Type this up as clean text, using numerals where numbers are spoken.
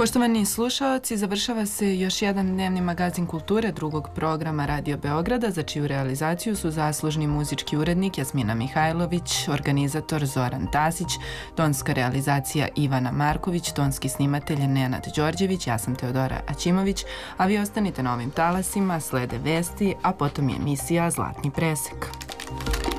Poštovani slušaoci, završava se još jedan dnevni magazin kulture drugog programa Radio Beograda, za čiju realizaciju su zaslužni muzički urednik Jasmina Mihajlović, organizator Zoran Tasić, tonska realizacija Ivana Marković, tonski snimatelj Nenad Đorđević, ja sam Teodora Aćimović, a vi ostanite na ovim talasima, slede vesti, a potom je emisija Zlatni presek.